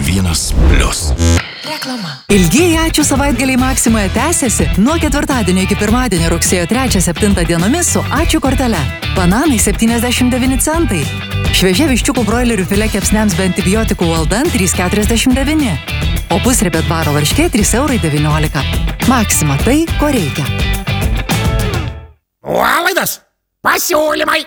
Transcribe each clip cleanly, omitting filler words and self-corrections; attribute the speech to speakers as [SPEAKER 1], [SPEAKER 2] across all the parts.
[SPEAKER 1] 91+.
[SPEAKER 2] Reklama. Ilgieji ačiū savaitgaliai Maksimoje tęsiasi nuo ketvirtadienio iki pirmadienio rugsėjo 3-7 dienomis su ačiū kortele. Bananai 79 centai. Šviežia viščiukų broilerių filė kepsniams be antibiotikų Waldan 3,49. O pusriebė dvaro varškė 3,19 €. Maksima tai, ko reikia.
[SPEAKER 3] Nuolaidos, pasiūlymai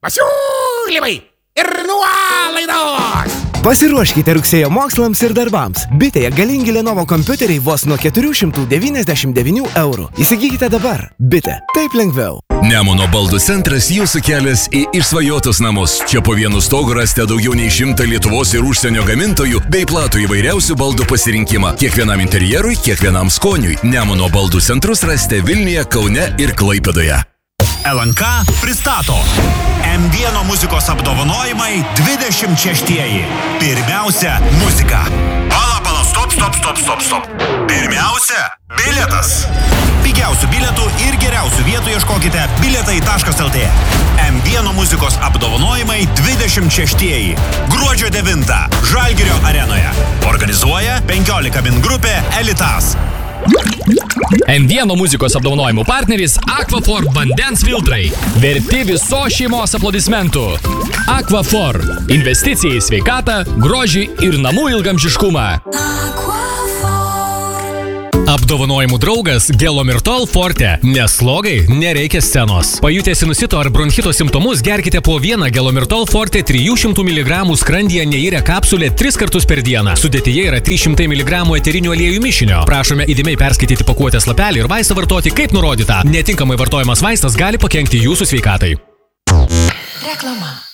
[SPEAKER 3] ir nuolaidos.
[SPEAKER 4] Pasiruoškite rugsėjo mokslams ir darbams. Bitėje galingi Lenovo kompiuteriai vos nuo 499 €. Įsigykite dabar. Bitė. Taip lengviau.
[SPEAKER 1] Nemuno baldų centras jūsų kelias į išsvajotus namus. Čia po vienu stogu rasite daugiau nei 100 Lietuvos ir užsienio gamintojų bei platų įvairiausių baldų pasirinkimą. Kiekvienam interjerui, kiekvienam skoniui. Nemuno baldų centrus rasite Vilniuje, Kaune ir Klaipėdoje.
[SPEAKER 5] LNK pristato M1 muzikos apdovanojimai 26-ieji. Pirmiausia, muzika. Pala, stop. Pirmiausia, bilietas. Pigiausių bilietų ir geriausių vietų ieškokite bilietai.lt. M1 muzikos apdovanojimai 26-ieji. Gruodžio 9 Žalgirio arenoje. Organizuoja 15 min grupė Elitas.
[SPEAKER 6] M1 muzikos apdovanojimų partneris Aquaphor vandens filtrai. Verti visos šeimos aplodismentų. Aquaphor. Investicija į sveikatą, grožį ir namų ilgamžiškumą. Apdovanojimų draugas Gelomirtol Forte. Neslogai, nereikia scenos. Pajutę sinusito ar bronchito simptomus, gerkite po vieną Gelomirtol Forte 300 mg skrandyje neirę kapsulę 3 kartus per dieną. Sudėtyje yra 300 mg eterinių aliejų mišinio. Prašome įdėmiai perskaityti pakuotės lapelį ir vaistą vartoti kaip nurodyta. Netinkamai vartojamas vaistas gali pakenkti jūsų sveikatai.
[SPEAKER 2] Reklama.